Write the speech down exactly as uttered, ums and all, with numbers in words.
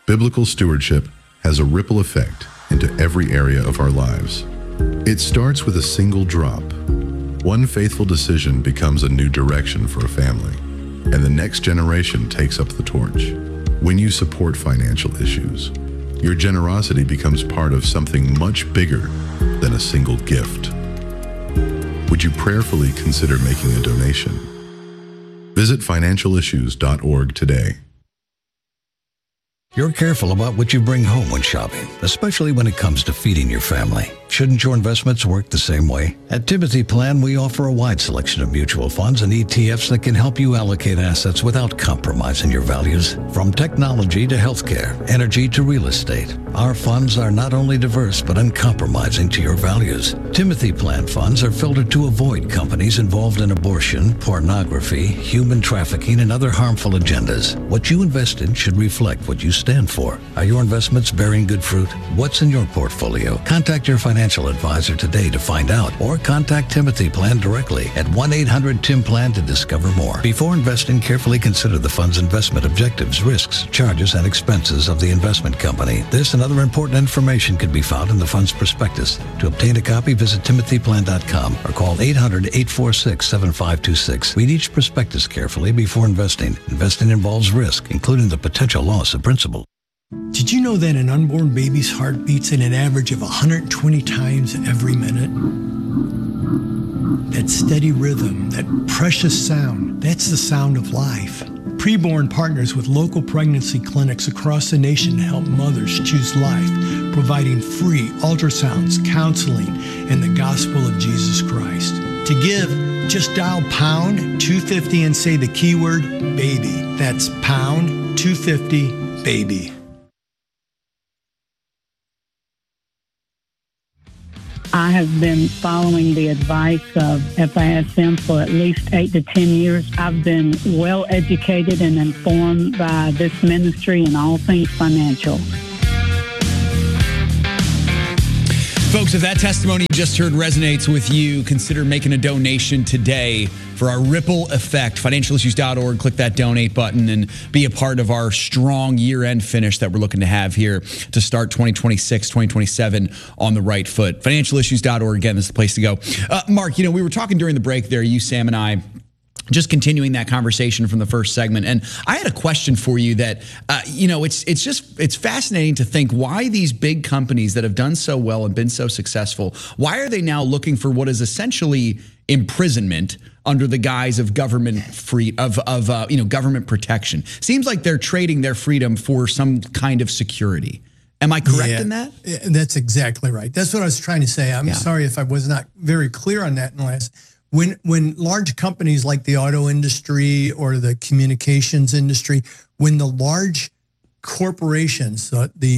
Biblical stewardship has a ripple effect into every area of our lives. It starts with a single drop. One faithful decision becomes a new direction for a family, and the next generation takes up the torch. When you support financial issues, your generosity becomes part of something much bigger than a single gift. Would you prayerfully consider making a donation? Visit financial issues dot org today. You're careful about what you bring home when shopping, especially when it comes to feeding your family. Shouldn't your investments work the same way? At Timothy Plan, we offer a wide selection of mutual funds and E T Fs that can help you allocate assets without compromising your values. From technology to healthcare, energy to real estate, our funds are not only diverse but uncompromising to your values. Timothy Plan funds are filtered to avoid companies involved in abortion, pornography, human trafficking, and other harmful agendas. What you invest in should reflect what you stand for. Are your investments bearing good fruit? What's in your portfolio? Contact your financial advisor today to find out, or contact Timothy Plan directly at one eight hundred T I M Plan to discover more. Before investing, carefully consider the fund's investment objectives, risks, charges, and expenses of the investment company. This and other important information can be found in the fund's prospectus. To obtain a copy, visit timothy plan dot com or call eight hundred, eight four six, seven five two six. Read each prospectus carefully before investing. Investing involves risk, including the potential loss of principal. Did you know that an unborn baby's heart beats at an average of one hundred twenty times every minute? That steady rhythm, that precious sound, that's the sound of life. Preborn partners with local pregnancy clinics across the nation to help mothers choose life, providing free ultrasounds, counseling, and the gospel of Jesus Christ. To give, just dial pound two fifty and say the keyword baby. That's pound two fifty baby. I have been following the advice of F I S M for at least eight to ten years. I've been well educated and informed by this ministry and all things financial. Folks, if that testimony you just heard resonates with you, consider making a donation today for our Ripple Effect. financial issues dot org. Click that donate button and be a part of our strong year-end finish that we're looking to have here to start twenty twenty-six, twenty twenty-seven on the right foot. financial issues dot org, again, is the place to go. Uh, Mark, you know, we were talking during the break there, you, Sam, and I, just continuing that conversation from the first segment. And I had a question for you that, uh, you know, it's it's just, it's fascinating to think why these big companies that have done so well and been so successful, why are they now looking for what is essentially imprisonment under the guise of government free of, of uh, you know, government protection? Seems like they're trading their freedom for some kind of security. Am I correct yeah, in that? That's exactly right. That's what I was trying to say. I'm yeah. sorry if I was not very clear on that in the last. When when large companies like the auto industry or the communications industry, when the large corporations, uh, the